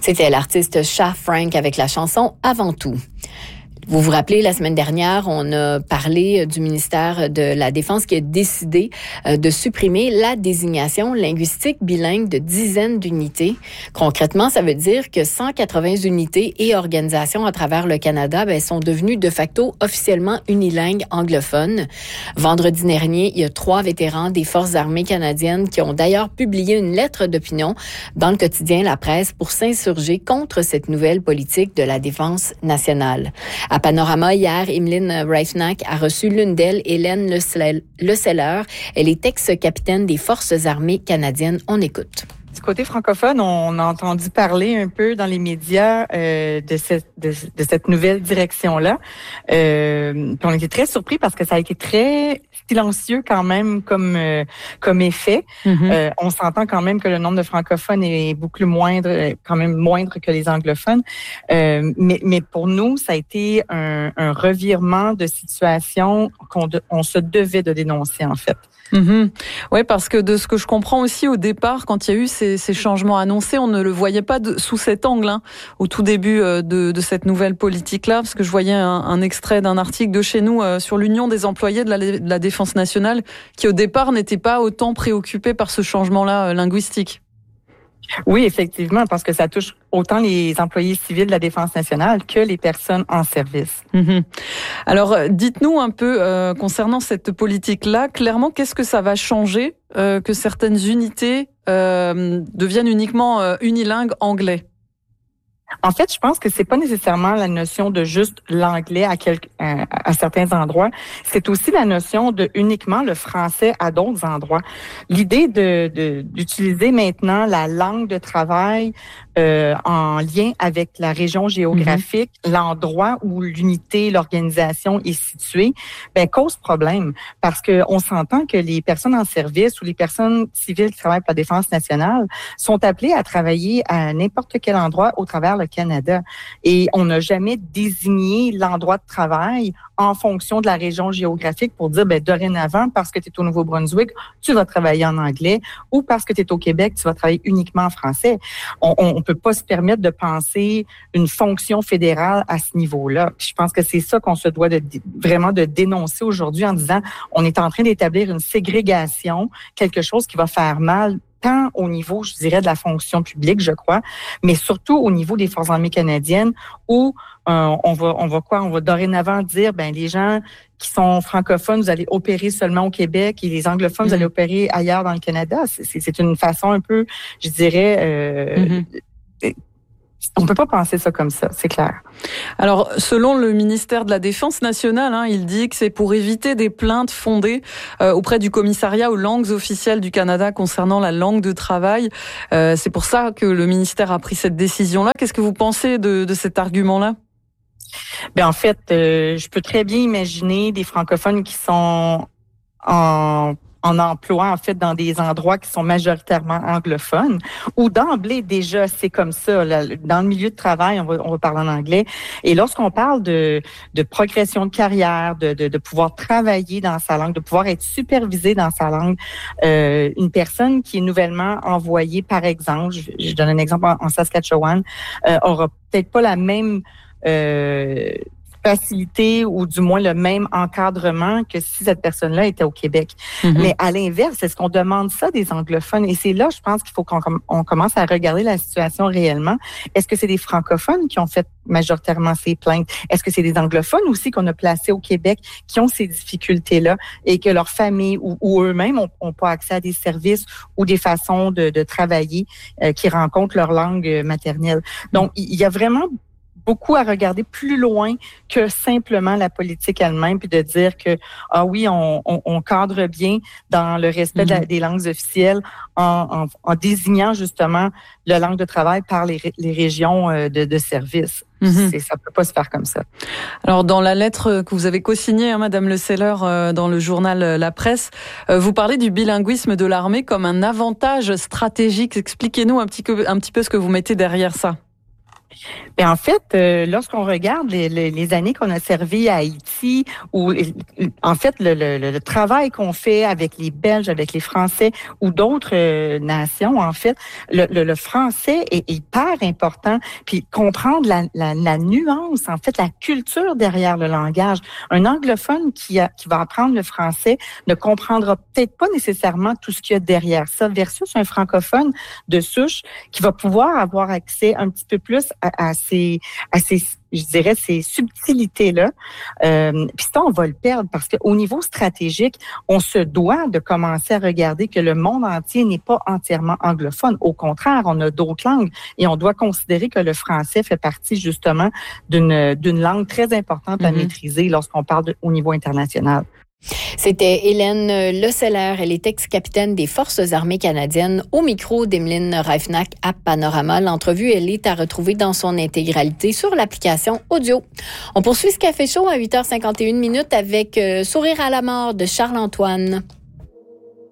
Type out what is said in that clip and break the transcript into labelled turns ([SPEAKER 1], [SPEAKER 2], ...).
[SPEAKER 1] C'était l'artiste Cha Frank avec la chanson Avant tout. Vous vous rappelez, la semaine dernière, on a parlé du ministère de la Défense qui a décidé de supprimer la désignation linguistique bilingue de dizaines d'unités. Concrètement, ça veut dire que 180 unités et organisations à travers le Canada sont devenues de facto officiellement unilingues anglophones. Vendredi dernier, il y a 3 vétérans des Forces armées canadiennes qui ont d'ailleurs publié une lettre d'opinion dans le quotidien La Presse pour s'insurger contre cette nouvelle politique de la défense nationale. À Panorama, hier, Emeline Reifnack a reçu l'une d'elles, Hélène Leseller. Elle est ex-capitaine des Forces armées canadiennes. On écoute.
[SPEAKER 2] Du côté francophone, on a entendu parler un peu dans les médias de cette nouvelle direction-là. Puis on était très surpris parce que ça a été très silencieux quand même comme effet. Mm-hmm. On s'entend quand même que le nombre de francophones est beaucoup moindre, quand même moindre que les anglophones. Mais pour nous, ça a été un revirement de situation qu'on se devait de dénoncer en fait.
[SPEAKER 3] Mm-hmm. Oui, parce que de ce que je comprends aussi au départ, quand il y a eu ces changements annoncés, on ne le voyait pas sous cet angle, au tout début de cette nouvelle politique-là, parce que je voyais un extrait d'un article de chez nous sur l'Union des employés de la Défense nationale, qui au départ n'était pas autant préoccupé par ce changement-là linguistique.
[SPEAKER 2] Oui, effectivement, parce que ça touche autant les employés civils de la Défense nationale que les personnes en service.
[SPEAKER 3] Mm-hmm. Alors, dites-nous un peu concernant cette politique-là, clairement, qu'est-ce que ça va changer que certaines unités deviennent uniquement unilingues anglais?
[SPEAKER 2] En fait, je pense que c'est pas nécessairement la notion de juste l'anglais à certains endroits. C'est aussi la notion de uniquement le français à d'autres endroits. L'idée d'utiliser maintenant la langue de travail en lien avec la région géographique, l'endroit où l'unité, l'organisation est située, cause problème. Parce que on s'entend que les personnes en service ou les personnes civiles qui travaillent pour la Défense nationale sont appelées à travailler à n'importe quel endroit au travers le Canada. Et on n'a jamais désigné l'endroit de travail en fonction de la région géographique pour dire, dorénavant, parce que tu es au Nouveau-Brunswick, tu vas travailler en anglais, ou parce que tu es au Québec, tu vas travailler uniquement en français. On peut pas se permettre de penser une fonction fédérale à ce niveau-là. Puis je pense que c'est ça qu'on se doit vraiment de dénoncer aujourd'hui en disant, on est en train d'établir une ségrégation, quelque chose qui va faire mal tant au niveau, je dirais, de la fonction publique, je crois, mais surtout au niveau des Forces armées canadiennes où on va dorénavant dire, les gens qui sont francophones, vous allez opérer seulement au Québec et les anglophones, vous allez opérer ailleurs dans le Canada. C'est une façon un peu, je dirais, on peut pas penser ça comme ça, c'est clair.
[SPEAKER 3] Alors, selon le ministère de la Défense nationale, il dit que c'est pour éviter des plaintes fondées auprès du commissariat aux langues officielles du Canada concernant la langue de travail. C'est pour ça que le ministère a pris cette décision-là. Qu'est-ce que vous pensez de cet argument-là?
[SPEAKER 2] En fait, je peux très bien imaginer des francophones qui sont en emploi, en fait, dans des endroits qui sont majoritairement anglophones, ou d'emblée, déjà, c'est comme ça. Là, dans le milieu de travail, on va parler en anglais. Et lorsqu'on parle de progression de carrière, de pouvoir travailler dans sa langue, de pouvoir être supervisé dans sa langue, une personne qui est nouvellement envoyée, par exemple, je donne un exemple en Saskatchewan, aura peut-être pas la même facilité ou du moins le même encadrement que si cette personne-là était au Québec. Mm-hmm. Mais à l'inverse, est-ce qu'on demande ça des anglophones? Et c'est là, je pense qu'il faut qu'on commence à regarder la situation réellement. Est-ce que c'est des francophones qui ont fait majoritairement ces plaintes? Est-ce que c'est des anglophones aussi qu'on a placés au Québec qui ont ces difficultés-là et que leur famille ou eux-mêmes ont pas accès à des services ou des façons de travailler qui rencontrent leur langue maternelle? Donc, il y a vraiment beaucoup à regarder plus loin que simplement la politique elle-même, puis de dire que oui, on cadre bien dans le respect des langues officielles en désignant justement la langue de travail par les régions de service. Ça peut pas se faire comme ça.
[SPEAKER 3] Alors, dans la lettre que vous avez co-signée, Madame Leseller, dans le journal La Presse, vous parlez du bilinguisme de l'armée comme un avantage stratégique. Expliquez-nous un petit peu ce que vous mettez derrière ça.
[SPEAKER 2] Et en fait, lorsqu'on regarde les années qu'on a servi à Haïti, ou en fait le travail qu'on fait avec les Belges, avec les Français ou d'autres nations, en fait, le français est hyper important. Puis comprendre la nuance, en fait, la culture derrière le langage. Un anglophone qui va apprendre le français ne comprendra peut-être pas nécessairement tout ce qu'il y a derrière ça, versus un francophone de souche qui va pouvoir avoir accès un petit peu plus à ces je dirais, ces subtilités-là. Puis ça, on va le perdre parce qu'au niveau stratégique, on se doit de commencer à regarder que le monde entier n'est pas entièrement anglophone. Au contraire, on a d'autres langues et on doit considérer que le français fait partie justement d'une langue très importante à maîtriser lorsqu'on parle au niveau international.
[SPEAKER 1] C'était Hélène Leceller, elle est ex-capitaine des Forces armées canadiennes, au micro d'Emeline Reifnack à Panorama. L'entrevue, elle est à retrouver dans son intégralité sur l'application audio. On poursuit ce Café Chaud à 8h51 avec Sourire à la mort de Charles-Antoine.